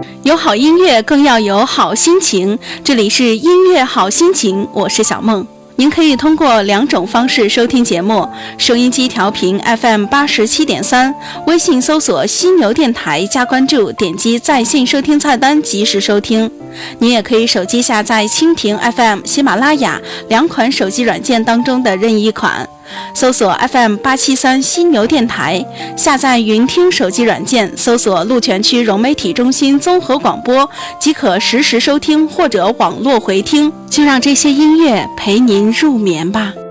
有好音乐更要有好心情，这里是音乐好心情，我是小梦。您可以通过2种方式收听节目：收音机调频 FM87.3， 微信搜索犀牛电台加关注，点击在线收听菜单及时收听。您也可以手机下载蜻蜓 FM、喜马拉雅2款手机软件当中的任意一款，搜索 FM873 犀牛电台，下载云听手机软件，搜索鹿泉区融媒体中心综合广播，即可实时收听或者网络回听。就让这些音乐陪您入眠吧。